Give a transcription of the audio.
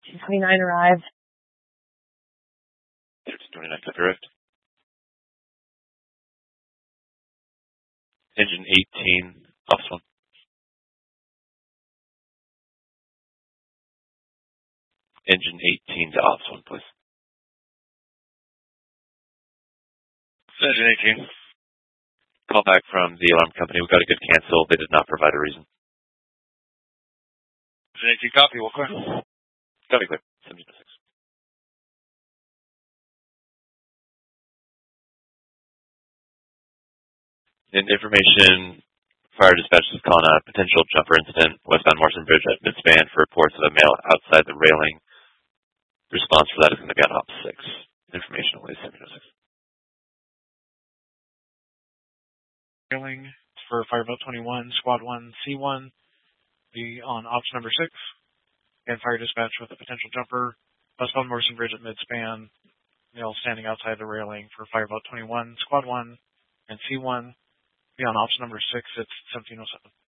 229 arrived. 1329 copy arrived. Engine 18, Office 1. Engine 18 to Office 1, please. Engine 18. Call back from the alarm company. We got a good cancel. They did not provide a reason. Engine 18, copy. We'll clear. Copy, clear. 1706. In information, fire dispatch is calling a potential jumper incident westbound Morrison Bridge at midspan for reports of a male outside the railing. Response for that is going to be on Op 6. Information only 1706. Railing for Fireboat 21, Squad 1, C1, be on Ops number 6, and fire dispatch with a potential jumper, westbound Morrison Bridge at midspan, male standing outside the railing for Fireboat 21, Squad 1, and C1, be on Ops number 6 at 1707.